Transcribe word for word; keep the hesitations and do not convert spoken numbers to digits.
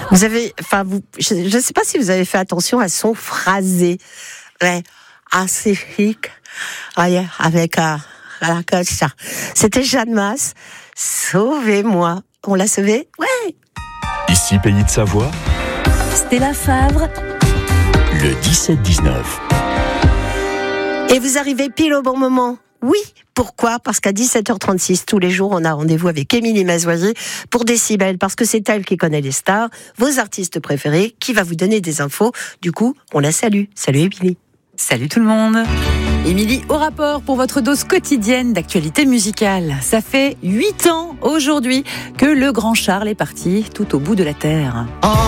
Vous avez, enfin, vous, je ne sais pas si vous avez fait attention à son phrasé. Ouais, assez chic. Ouais, avec euh, la coach, ça. C'était Jeanne Masse. Sauvez-moi. On l'a sauvé? Ouais. Ici, Pays de Savoie. Stella Favre. Le dix-sept dix-neuf. Et vous arrivez pile au bon moment. Oui, pourquoi ? Parce qu'à dix-sept heures trente-six, tous les jours, on a rendez-vous avec Émilie Mazoyer pour Décibel, parce que c'est elle qui connaît les stars, vos artistes préférés, qui va vous donner des infos. Du coup, on la salue. Salut Émilie. Salut tout le monde. Émilie, au rapport pour votre dose quotidienne d'actualité musicale. Ça fait huit ans aujourd'hui que le grand Charles est parti tout au bout de la terre. Oh.